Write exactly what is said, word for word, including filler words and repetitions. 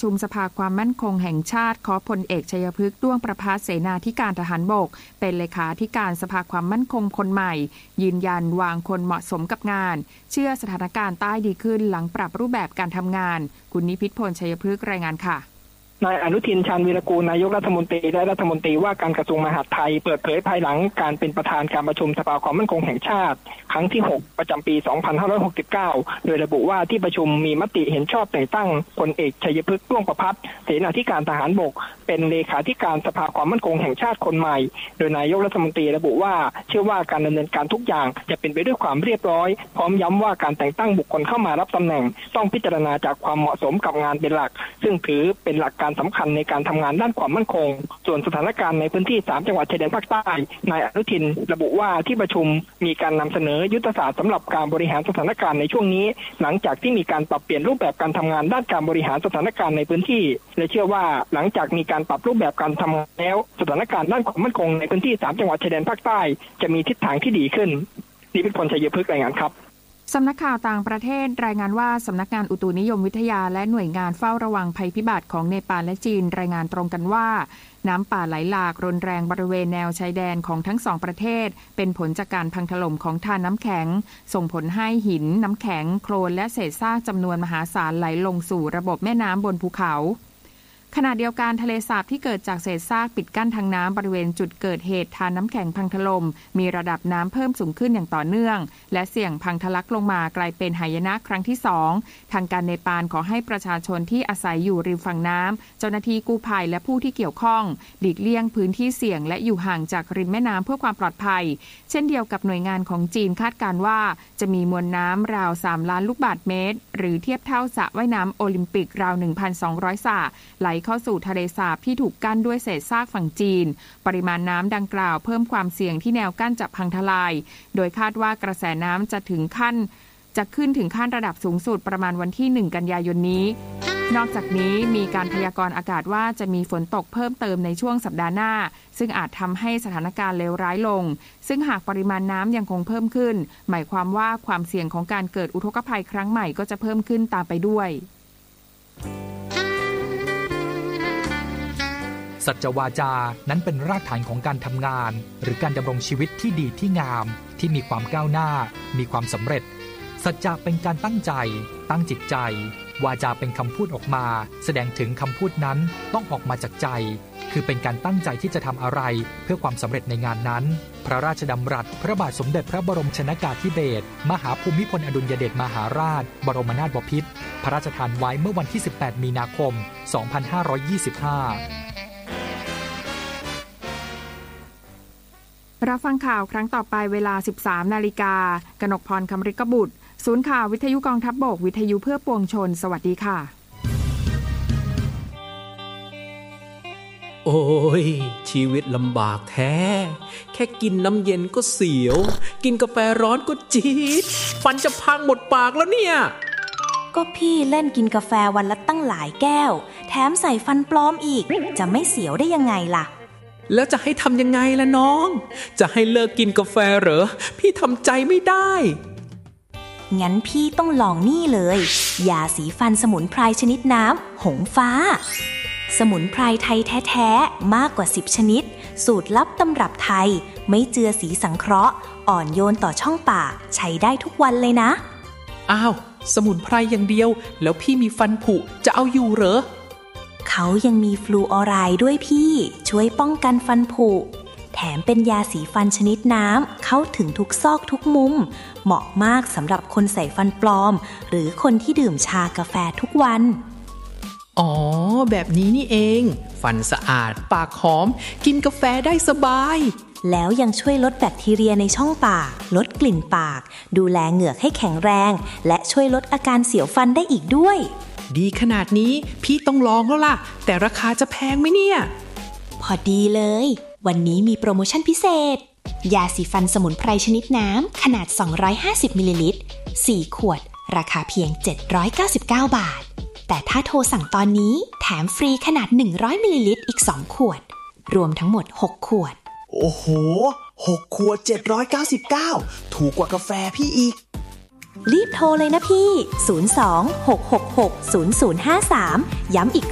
ชุมสภาความมั่นคงแห่งชาติขอพลเอกชัยพฤกษ์ด้วงประภาสเสนาธิการทหารบกเป็นเลขาธิการสภาความมั่นคงคนใหม่ยืนยันวางคนเหมาะสมกับงานเชื่อสถานการณ์ใต้ดีขึ้นหลังปรับรูปแบบการทำงานคุณนิพิษพลชัยพฤกษ์รายงานค่ะนายอนุทินชาญวีรกูลนายกรัฐมนตรีและรัฐมนตรีว่าการกระทรวงมหาดไทยเปิดเผยภายหลังการเป็นประธานการประชุมสภาความมั่นคงแห่งชาติครั้งที่หกประจำปี สองพันห้าร้อยหกสิบเก้า โดยระบุว่าที่ประชุมมีมติเห็นชอบแต่งตั้งพลเอกชัยพฤกษ์ด้วงประภัสเสนาธิการทหารบกเป็นเลขาธิการสภาความมั่นคงแห่งชาติคนใหม่โดยนายกรัฐมนตรีระบุว่าเชื่อว่าการดำเนินการทุกอย่างจะเป็นไปด้วยความเรียบร้อยพร้อมย้ำว่าการแต่งตั้งบุคคลเข้ามารับตำแหน่งต้องพิจารณาจากความเหมาะสมกับงานเป็นหลักซึ่งถือเป็นหลักการสำคัญในการทำงานด้านความมั่นคงส่วนสถานการณ์ในพื้นที่สามจังหวัดชายแดนภาคใต้นายอนุทินระบุว่าที่ประชุมมีการนำเสนอยุทธศาสตร์สำหรับการบริหารสถานการณ์ในช่วงนี้หลังจากที่มีการปรับเปลี่ยนรูปแบบการทำงานด้านการบริหารสถานการณ์ในพื้นที่และเชื่อว่าหลังจากมีการปรับรูปแบบการทำงานแล้วสถานการณ์ด้านความมั่นคงในพื้นที่สามจังหวัดชายแดนภาคใต้จะมีทิศทางที่ดีขึ้นนิพิษพลชัยพฤกษ์รายงานครับสำนักข่าวต่างประเทศรายงานว่าสำนักงานอุตุนิยมวิทยาและหน่วยงานเฝ้าระวังภัยพิบัติของเนปาลและจีนรายงานตรงกันว่าน้ำป่าไหลหลากรุนแรงบริเวณแนวชายแดนของทั้งสองประเทศเป็นผลจากการพังถล่มของธารน้ำแข็งส่งผลให้หินน้ำแข็งโคลนและเศษซากจำนวนมหาศาลไหลลงสู่ระบบแม่น้ำบนภูเขาขณะเดียวกันทะเลสาบที่เกิดจากเศษซากปิดกั้นทางน้ำบริเวณจุดเกิดเหตุธารน้ำแข็งพังถล่มมีระดับน้ำเพิ่มสูงขึ้นอย่างต่อเนื่องและเสี่ยงพังทะลักลงมากลายเป็นหายนะครั้งที่สองทางการเนปาลขอให้ประชาชนที่อาศัยอยู่ริมฝั่งน้ำเจ้าหน้าที่กู้ภัยและผู้ที่เกี่ยวข้องหลีกเลี่ยงพื้นที่เสี่ยงและอยู่ห่างจากริมแม่น้ำเพื่อความปลอดภัยเช่นเดียวกับหน่วยงานของจีนคาดการณ์ว่าจะมีมวลน้ำราวสามล้านลูกบาศก์เมตรหรือเทียบเท่าสระว่ายน้ำโอลิมปิกราว หนึ่งพันสองร้อย สระไหลเข้าสู่ทะเลสาบที่ถูกกั้นด้วยเศษซากฝั่งจีนปริมาณน้ำดังกล่าวเพิ่มความเสี่ยงที่แนวกั้นจะพังทลายโดยคาดว่ากระแสน้ำจะถึงขั้นจะขึ้นถึงขั้นระดับสูงสุดประมาณวันที่หนึ่งกันยายนนี้นอกจากนี้มีการพยากรณ์อากาศว่าจะมีฝนตกเพิ่มเติมในช่วงสัปดาห์หน้าซึ่งอาจทำให้สถานการณ์เลวร้ายลงซึ่งหากปริมาณน้ำยังคงเพิ่มขึ้นหมายความว่าความเสี่ยงของการเกิดอุทกภัยครั้งใหม่ก็จะเพิ่มขึ้นตามไปด้วยสัจวาจานั้นเป็นรากฐานของการทำงานหรือการดำรงชีวิตที่ดีที่งามที่มีความก้าวหน้ามีความสำเร็จสัจจะเป็นการตั้งใจตั้งจิตใจวาจาเป็นคำพูดออกมาแสดงถึงคำพูดนั้นต้องออกมาจากใจคือเป็นการตั้งใจที่จะทำอะไรเพื่อความสำเร็จในงานนั้นพระราชดำรัสพระบาทสมเด็จพระบรมชนกาธิเบศรมหาภูมิพลอดุลยเดชมหาราชบรมนาถบพิตรพระราชทานไว้เมื่อวันที่สิบแปดมีนาคมสองพันห้าร้อยยี่สิบห้ารับฟังข่าวครั้งต่อไปเวลา สิบสาม นาฬิกากนกพรคำฤกบุตรศูนย์ข่าววิทยุกองทัพบกวิทยุเพื่อปวงชนสวัสดีค่ะโอ้ยชีวิตลำบากแท้แค่กินน้ำเย็นก็เสียวกินกาแฟร้อนก็จี๊ดฟันจะพังหมดปากแล้วเนี่ยก็พี่เล่นกินกาแฟวันละตั้งหลายแก้วแถมใส่ฟันปลอมอีกจะไม่เสียวได้ยังไงล่ะแล้วจะให้ทำยังไงล่ะน้องจะให้เลิกกินกาแฟเหรอพี่ทำใจไม่ได้งั้นพี่ต้องลองนี่เลยยาสีฟันสมุนไพรชนิดน้ำหงฟ้าสมุนไพรไทยแท้ๆมากกว่าสิบชนิดสูตรลับตำรับไทยไม่เจือสีสังเคราะห์อ่อนโยนต่อช่องปากใช้ได้ทุกวันเลยนะอ้าวสมุนไพรอย่างเดียวแล้วพี่มีฟันผุจะเอาอยู่เหรอเขายังมีฟลูออไรด์ด้วยพี่ช่วยป้องกันฟันผุแถมเป็นยาสีฟันชนิดน้ำเข้าถึงทุกซอกทุกมุมเหมาะมากสำหรับคนใส่ฟันปลอมหรือคนที่ดื่มชากาแฟทุกวันอ๋อแบบนี้นี่เองฟันสะอาดปากหอมกินกาแฟได้สบายแล้วยังช่วยลดแบคทีเรียในช่องปากลดกลิ่นปากดูแลเหงือกให้แข็งแรงและช่วยลดอาการเสียวฟันได้อีกด้วยดีขนาดนี้พี่ต้องลองแล้วล่ะแต่ราคาจะแพงไหมเนี่ยพอดีเลยวันนี้มีโปรโมชั่นพิเศษยาสีฟันสมุนไพรชนิดน้ำขนาดสองร้อยห้าสิบมิลลิลิตรสี่ขวดราคาเพียงเจ็ดร้อยเก้าสิบเก้าบาทแต่ถ้าโทรสั่งตอนนี้แถมฟรีขนาดหนึ่งร้อยมิลลิลิตรอีกสองขวดรวมทั้งหมดหกขวดโอ้โหหกขวดเจ็ดร้อยเก้าสิบเก้าถูกกว่ากาแฟพี่อีกรีบโทรเลยนะพี่ศูนย์ สอง หก หก หก ศูนย์ ศูนย์ ห้า สามย้ำอีก